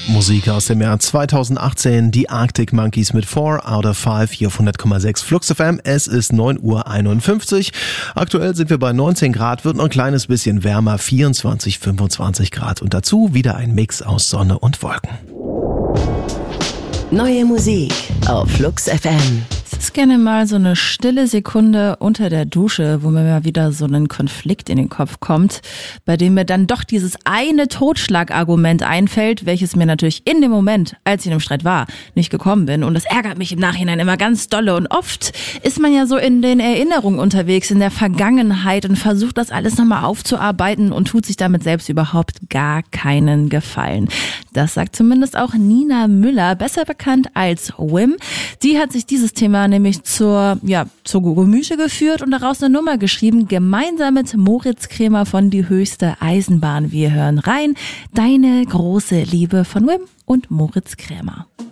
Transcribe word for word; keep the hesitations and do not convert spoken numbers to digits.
Musik aus dem Jahr zweitausendachtzehn, die Arctic Monkeys mit four out of five hier auf hundert Komma sechs Flux F M. Es ist neun Uhr einundfünfzig. Aktuell sind wir bei neunzehn Grad, wird noch ein kleines bisschen wärmer, vierundzwanzig, fünfundzwanzig Grad und dazu wieder ein Mix aus Sonne und Wolken. Neue Musik auf Flux F M. Es ist gerne mal so eine stille Sekunde unter der Dusche, wo mir mal wieder so ein Konflikt in den Kopf kommt, bei dem mir dann doch dieses eine Totschlagargument einfällt, welches mir natürlich in dem Moment, als ich in dem Streit war, nicht gekommen bin. Und das ärgert mich im Nachhinein immer ganz dolle. Und oft ist man ja so in den Erinnerungen unterwegs, in der Vergangenheit und versucht das alles nochmal aufzuarbeiten und tut sich damit selbst überhaupt gar keinen Gefallen. Das sagt zumindest auch Nina Müller, besser bekannt als Wim. Die hat sich dieses Thema nämlich zur, ja, zur Gemüse geführt und daraus eine Nummer geschrieben, gemeinsam mit Moritz Krämer von Die höchste Eisenbahn. Wir hören rein. Deine große Liebe von Wim und Moritz Krämer.